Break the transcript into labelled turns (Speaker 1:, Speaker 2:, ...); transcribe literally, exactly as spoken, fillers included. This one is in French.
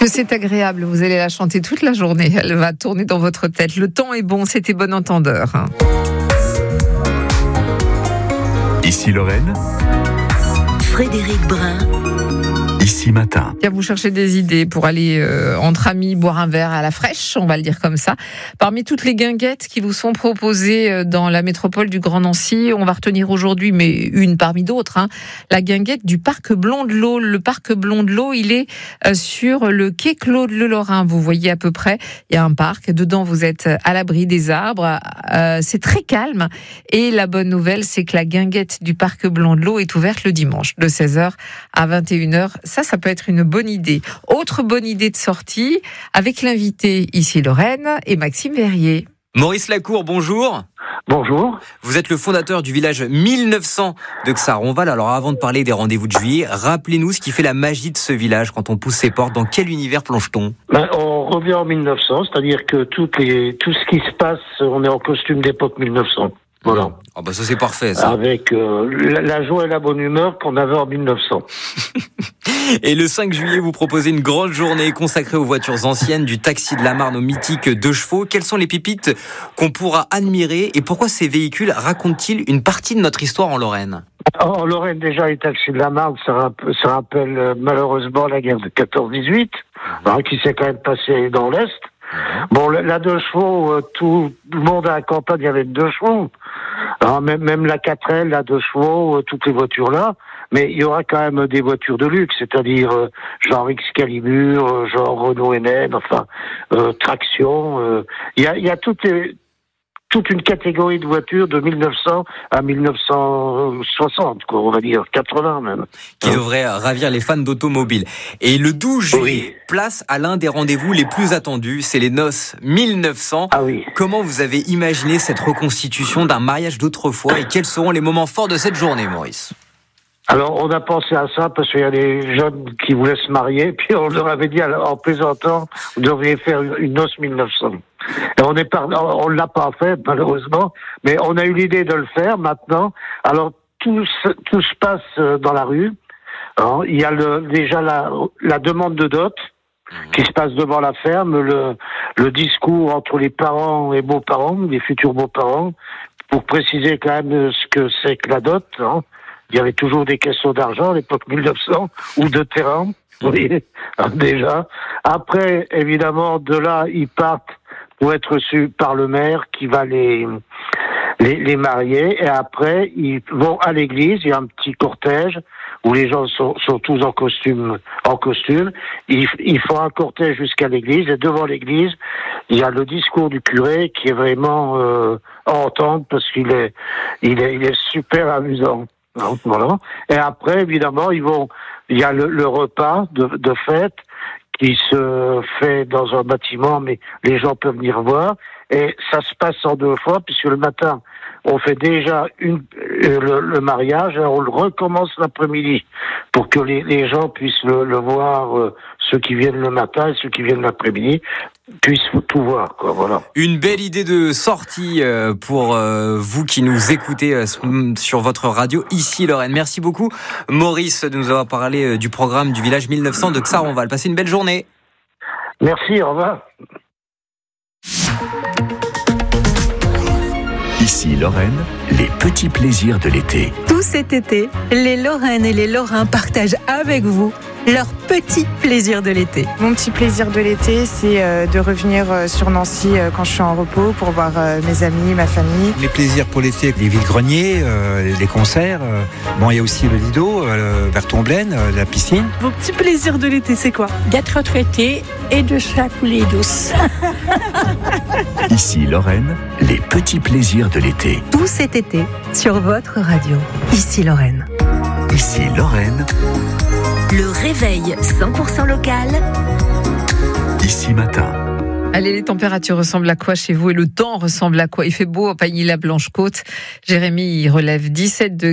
Speaker 1: Que c'est agréable, vous allez la chanter toute la journée, elle va tourner dans votre tête. Le temps est bon, c'était bon entendeur.
Speaker 2: Ici Lorraine,
Speaker 3: Frédéric Brun.
Speaker 2: Ici Matin.
Speaker 1: Vous cherchez des idées pour aller euh, entre amis boire un verre à la fraîche, on va le dire comme ça. Parmi toutes les guinguettes qui vous sont proposées dans la métropole du Grand Nancy, on va retenir aujourd'hui, mais une parmi d'autres, hein, la guinguette du parc Blondelot. Le parc Blondelot, il est euh, sur le quai Claude Le Lorrain. Vous voyez à peu près, il y a un parc. Dedans, vous êtes à l'abri des arbres. Euh, c'est très calme. Et la bonne nouvelle, c'est que la guinguette du parc Blondelot est ouverte le dimanche de seize heures à vingt et une heures. Ça, ça peut être une bonne idée. Autre bonne idée de sortie, avec l'invité ici Lorraine et Maxime Verrier.
Speaker 4: Maurice Lacour, bonjour.
Speaker 5: Bonjour.
Speaker 4: Vous êtes le fondateur du village mille neuf cents de Xaronval. Alors avant de parler des rendez-vous de juillet, rappelez-nous ce qui fait la magie de ce village quand on pousse ses portes. Dans quel univers plonge-t-on ?
Speaker 5: Ben, on revient en mille neuf cents, c'est-à-dire que toutes les, tout ce qui se passe, on est en costume d'époque mille neuf cents. Voilà.
Speaker 4: Oh bah ça c'est parfait ça.
Speaker 5: Avec euh, la, la joie et la bonne humeur qu'on avait en mille neuf cents.
Speaker 4: Et le cinq juillet, vous proposez une grande journée consacrée aux voitures anciennes, du taxi de la Marne au mythique deux chevaux. Quelles sont les pépites qu'on pourra admirer et pourquoi ces véhicules racontent-ils une partie de notre histoire en Lorraine ?
Speaker 5: En Lorraine, déjà, les taxis de la Marne, ça, rapp- ça rappelle euh, malheureusement la guerre de quatorze dix-huit, hein, qui s'est quand même passée dans l'Est. Bon, la, la deux chevaux, euh, tout le monde à la campagne avait deux chevaux. Alors, même, même la quatre L, la deux chevaux, euh, toutes les voitures là. Mais il y aura quand même des voitures de luxe, c'est-à-dire euh, genre Excalibur, euh, genre Renault N N, enfin, euh, Traction. euh. Il y a, il y a toutes les, toute une catégorie de voitures de mille neuf cents à mille neuf cent soixante, quoi, on va dire, quatre-vingts même.
Speaker 4: Qui devrait ravir les fans d'automobiles. Et le douze juillet,
Speaker 5: Oui.
Speaker 4: place à l'un des rendez-vous les plus attendus, c'est les noces mille neuf cents.
Speaker 5: Ah oui.
Speaker 4: Comment vous avez imaginé cette reconstitution d'un mariage d'autrefois et quels seront les moments forts de cette journée, Maurice ?
Speaker 5: Alors, on a pensé à ça parce qu'il y a des jeunes qui voulaient se marier, puis on leur avait dit en plaisantant, vous devriez faire une noce mille neuf cents. Et on est par... on l'a pas fait, malheureusement, mais on a eu l'idée de le faire maintenant. Alors, tout se, tout se passe dans la rue. Hein. Il y a le, déjà la, la demande de dot qui se passe devant la ferme, le, le discours entre les parents et beaux-parents, les futurs beaux-parents, pour préciser quand même ce que c'est que la dot, hein. Il y avait toujours des questions d'argent à l'époque mille neuf cents, ou de terrain, vous voyez, déjà. Après, évidemment, de là, ils partent pour être reçus par le maire qui va les, les, les marier. Et après, ils vont à l'église, il y a un petit cortège où les gens sont, sont tous en costume. En costume. Ils, ils font un cortège jusqu'à l'église, et devant l'église, il y a le discours du curé qui est vraiment euh, à entendre parce qu'il est, il est, il est super amusant. Voilà. Et après, évidemment, ils vont. Il y a le, le repas de, de fête qui se fait dans un bâtiment, mais les gens peuvent venir voir. Et ça se passe en deux fois, puisque le matin, on fait déjà une, euh, le, le mariage, et on le recommence l'après-midi pour que les, les gens puissent le, le voir, euh, ceux qui viennent le matin et ceux qui viennent l'après-midi puissent tout voir, quoi, voilà.
Speaker 4: Une belle idée de sortie pour vous qui nous écoutez sur votre radio ici Lorraine. Merci beaucoup Maurice de nous avoir parlé du programme du village mille neuf cents de Xaronval. Passez une belle journée.
Speaker 5: Merci, au revoir.
Speaker 2: Ici Lorraine, les petits plaisirs de l'été.
Speaker 3: Tout cet été, les Lorraines et les Lorrains partagent avec vous leurs petits plaisirs de l'été.
Speaker 6: Mon petit plaisir de l'été, c'est euh, de revenir euh, sur Nancy euh, quand je suis en repos pour voir euh, mes amis, ma famille.
Speaker 7: Les plaisirs pour l'été, les vide-greniers, euh, les concerts. Euh, bon, il y a aussi le Lido, euh, vers Tomblaine, euh, la piscine.
Speaker 8: Vos petits plaisirs de l'été, c'est quoi ?
Speaker 9: D'être retraité et de se la couler douce.
Speaker 2: Ici Lorraine, les petits plaisirs de l'été.
Speaker 3: Tout cet été, sur votre radio. Ici Lorraine.
Speaker 2: Ici Lorraine.
Speaker 3: Le réveil cent pour cent local.
Speaker 2: Ici Matin.
Speaker 1: Allez, les températures ressemblent à quoi chez vous et le temps ressemble à quoi ? Il fait beau à Pagny-la-Blanche-Côte. Jérémy, il relève dix-sept degrés.